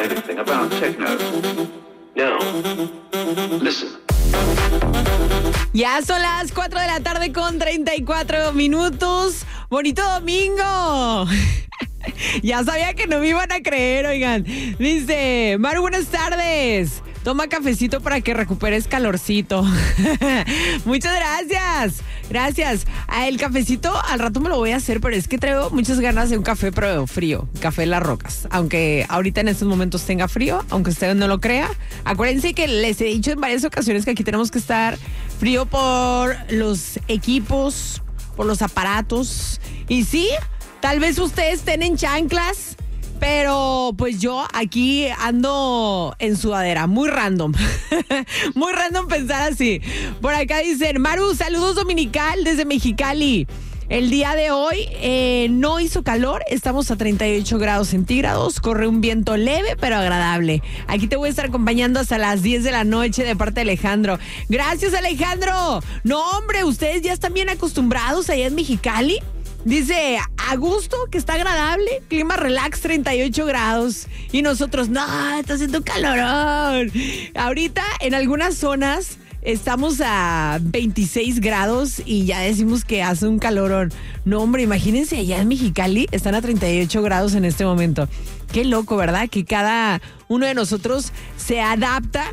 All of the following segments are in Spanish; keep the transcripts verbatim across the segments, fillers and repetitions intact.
private thing about techno. Now, listen. Ya son las cuatro de la tarde con treinta y cuatro minutos. ¡Bonito domingo! Ya sabía que no me iban a creer, oigan. Dice, Maru, buenas tardes. Toma cafecito para que recuperes calorcito. Muchas gracias. Gracias. Ah, el cafecito al rato me lo voy a hacer, pero es que traigo muchas ganas de un café, pero frío. Café Las Rocas. Aunque ahorita en estos momentos tenga frío, aunque usted no lo crea. Acuérdense que les he dicho en varias ocasiones que aquí tenemos que estar frío por los equipos, por los aparatos. Y sí, tal vez ustedes estén en chanclas, pero pues yo aquí ando en sudadera, muy random. Muy random pensar así. Por acá dicen, Maru, saludos dominical desde Mexicali. El día de hoy eh, no hizo calor, estamos a treinta y ocho grados centígrados, corre un viento leve pero agradable. Aquí te voy a estar acompañando hasta las diez de la noche de parte de Alejandro. Gracias, Alejandro. No, hombre, ustedes ya están bien acostumbrados allá en Mexicali. Dice, a gusto, que está agradable, clima relax, treinta y ocho grados. Y nosotros, no, está haciendo calorón. Ahorita en algunas zonas estamos a veintiséis grados y ya decimos que hace un calorón. No, hombre, imagínense, allá en Mexicali están a treinta y ocho grados en este momento. Qué loco, ¿verdad? Que cada uno de nosotros se adapta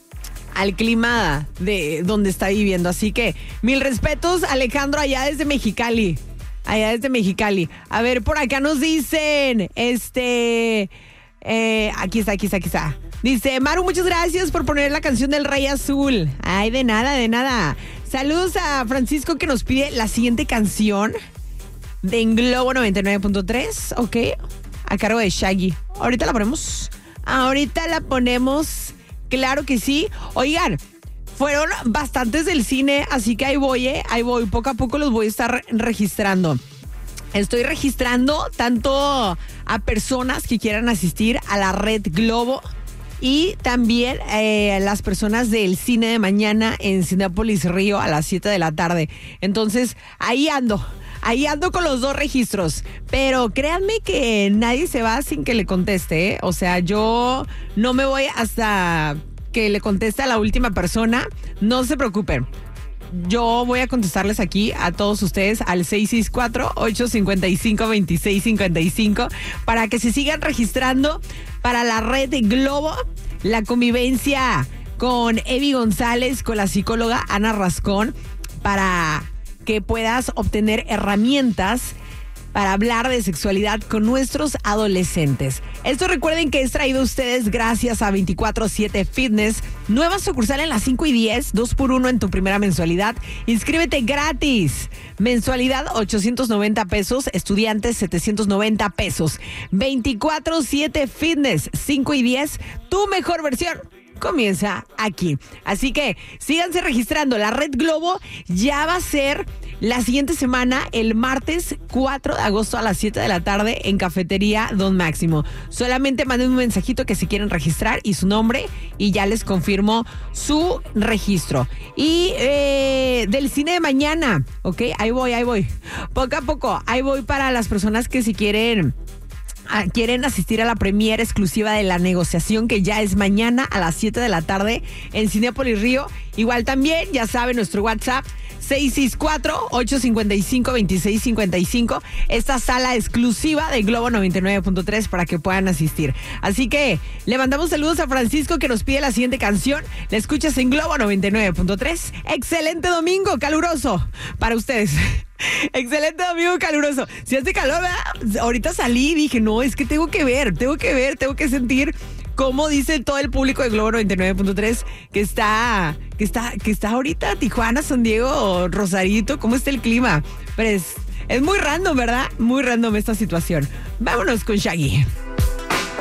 al clima de donde está viviendo. Así que, mil respetos, Alejandro, allá desde Mexicali. Allá desde Mexicali. A ver, por acá nos dicen, este, eh, aquí está, aquí está, aquí está. Dice, Maru, muchas gracias por poner la canción del Rey Azul. Ay, de nada, de nada. Saludos a Francisco que nos pide la siguiente canción de En Globo noventa y nueve punto tres, ok, a cargo de Shaggy. Ahorita la ponemos. Ahorita la ponemos, claro que sí. Oigan, fueron bastantes del cine, así que ahí voy, ¿eh? Ahí voy, poco a poco los voy a estar registrando. Estoy registrando tanto a personas que quieran asistir a la Red Globo y también eh, las personas del cine de mañana en Cinépolis Río a las siete de la tarde. Entonces, ahí ando. Ahí ando con los dos registros, pero créanme que nadie se va sin que le conteste, ¿eh? O sea, yo no me voy hasta que le conteste a la última persona. No se preocupen. Yo voy a contestarles aquí a todos ustedes al seis seis cuatro, ocho cinco cinco, dos seis cinco cinco para que se sigan registrando para la Red Globo, la convivencia con Evi González, con la psicóloga Ana Rascón, para que puedas obtener herramientas para hablar de sexualidad con nuestros adolescentes. Esto recuerden que es traído a ustedes gracias a veinticuatro siete Fitness. Nueva sucursal en las cinco y diez, dos por uno en tu primera mensualidad. Inscríbete gratis. Mensualidad ochocientos noventa pesos, estudiantes setecientos noventa pesos. veinticuatro siete Fitness, cinco y diez, tu mejor versión comienza aquí. Así que síganse registrando. La Red Globo ya va a ser la siguiente semana, el martes cuatro de agosto a las siete de la tarde en Cafetería Don Máximo. Solamente manden un mensajito que se quieren registrar y su nombre y ya les confirmo su registro. Y eh, del cine de mañana, ok, ahí voy, ahí voy. Poco a poco, ahí voy para las personas que si quieren... quieren asistir a la premiere exclusiva de La Negociación, que ya es mañana a las siete de la tarde en Cinépolis Río. Igual también, ya saben, nuestro WhatsApp seis seis cuatro, ocho cinco cinco, dos seis cinco cinco. Esta sala exclusiva de Globo noventa y nueve punto tres para que puedan asistir. Así que le mandamos saludos a Francisco que nos pide la siguiente canción. La escuchas en Globo noventa y nueve punto tres. Excelente domingo caluroso para ustedes. Excelente domingo caluroso. Si hace calor, ¿verdad? Ahorita salí y dije, no, es que tengo que ver, tengo que ver, tengo que sentir cómo dice todo el público de Globo noventa y nueve punto tres que está, que está, que está ahorita Tijuana, San Diego, Rosarito, cómo está el clima. Pero es, es muy random, ¿verdad? Muy random esta situación. Vámonos con Shaggy.